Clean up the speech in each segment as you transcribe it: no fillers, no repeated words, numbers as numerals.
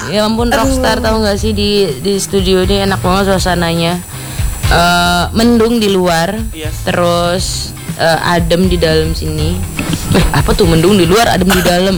Ya ampun, rockstar tahu nggak sih di studio ini enak banget suasananya. Mendung di luar, terus adem di dalam sini. Apa tuh mendung di luar, adem di dalam?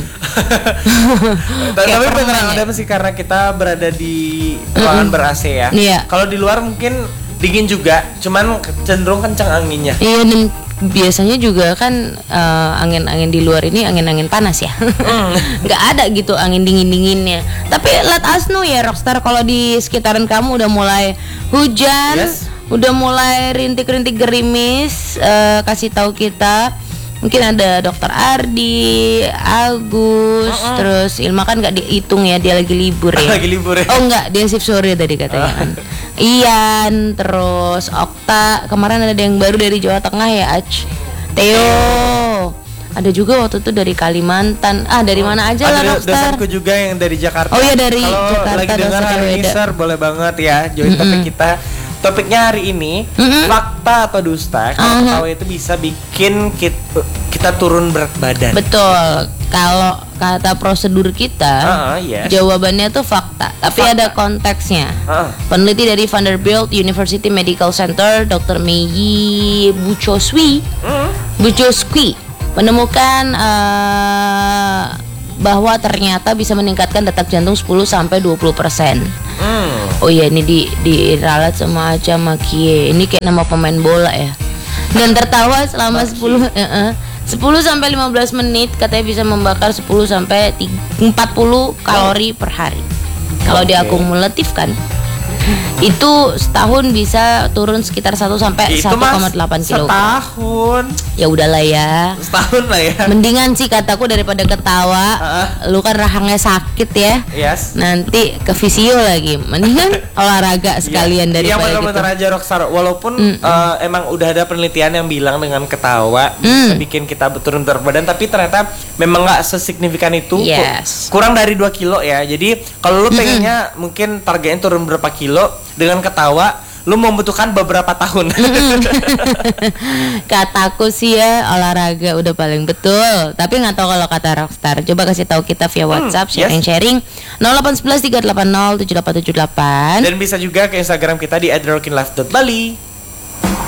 Tapi beneran adem sih karena kita berada di ruangan ber-AC ya. Iya. Kalau di luar mungkin dingin juga, cuman cenderung kencang anginnya. Iya, dan biasanya juga kan angin-angin di luar ini angin-angin panas ya. Nggak ada gitu angin dingin-dinginnya. Tapi let us know ya Rockstar, kalau di sekitaran kamu udah mulai hujan, udah mulai rintik-rintik gerimis, kasih tahu kita. Mungkin ada Dokter Ardi, Agus, terus Ilma kan nggak dihitung ya, dia lagi libur ya. Lagi libur ya. Oh enggak, dia shift sore tadi katanya kan. Ian, terus Okta, kemarin ada yang baru dari Jawa Tengah ya, Theo. Ada juga waktu itu dari Kalimantan. Dari mana aja lah Rockstar. Dosenku juga yang dari Jakarta. Oh iya, dari Jakarta. Kalau lagi dengar hari ini Sir, boleh banget ya join topik kita. Topiknya hari ini fakta atau dusta. Kalau ketawa itu bisa bikin kita turun berat badan. Betul. Kalau kata prosedur kita, jawabannya tuh fakta. Tapi ada konteksnya. Peneliti dari Vanderbilt University Medical Center, Dr. Mei Buchoswi, menemukan bahwa ternyata bisa meningkatkan detak jantung 10-20%. Oh iya, ini diralat sama Aca Makie. Ini kayak nama pemain bola ya. Dan tertawa selama 10 sampai 15 menit, katanya bisa membakar 10 sampai 40 kalori per hari. Kalau diakumulatifkan itu setahun bisa turun sekitar 1 sampai 1,8 kilo. Setahun. Ya udahlah ya. Setahun lah ya. Mendingan sih kataku daripada ketawa. Lu kan rahangnya sakit ya. Nanti ke visio lagi. Mendingan olahraga sekalian daripada gitu. Yang benar-benar aja Rockstar. Walaupun emang udah ada penelitian yang bilang dengan ketawa bisa bikin kita turun berat badan, tapi ternyata memang nggak sesignifikan itu. Kurang dari 2 kilo ya. Jadi kalau lu pengennya mungkin targetnya turun berapa kilo, dengan ketawa lu membutuhkan beberapa tahun. Kataku sih ya olahraga udah paling betul. Tapi nggak tahu kalau kata Rockstar. Coba kasih tahu kita via WhatsApp, sharing 0811 380 7878. Dan bisa juga ke Instagram kita di @rockinlife.bali.